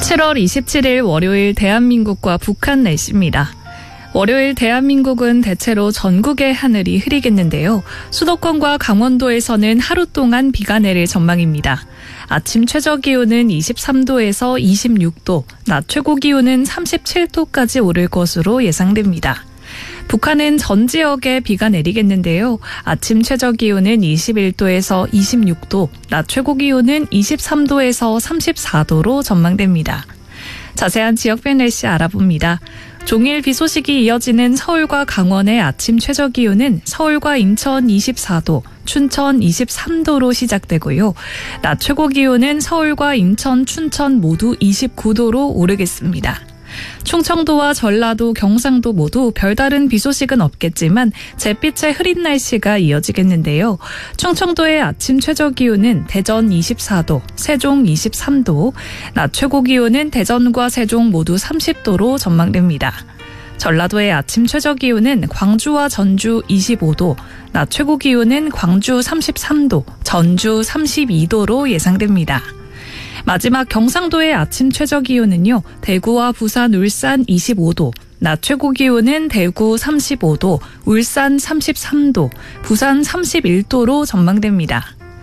7월 27일 월요일 대한민국과 북한 날씨입니다. 월요일 대한민국은 대체로 전국의 하늘이 흐리겠는데요. 수도권과 강원도에서는 하루 동안 비가 내릴 전망입니다. 아침 최저기온은 23도에서 26도, 낮 최고기온은 37도까지 오를 것으로 예상됩니다. 북한은 전 지역에 비가 내리겠는데요. 아침 최저기온은 21도에서 26도, 낮 최고기온은 23도에서 34도로 전망됩니다. 자세한 지역별 날씨 알아봅니다. 종일 비 소식이 이어지는 서울과 강원의 아침 최저기온은 서울과 인천 24도, 춘천 23도로 시작되고요. 낮 최고기온은 서울과 인천, 춘천 모두 29도로 오르겠습니다. 충청도와 전라도, 경상도 모두 별다른 비 소식은 없겠지만 잿빛의 흐린 날씨가 이어지겠는데요. 충청도의 아침 최저기온은 대전 24도, 세종 23도, 낮 최고기온은 대전과 세종 모두 30도로 전망됩니다. 전라도의 아침 최저기온은 광주와 전주 25도, 낮 최고기온은 광주 33도, 전주 32도로 예상됩니다. 마지막 경상도의 아침 최저기온은요. 대구와 부산, 울산 25도, 낮 최고기온은 대구 35도, 울산 33도, 부산 31도로 전망됩니다.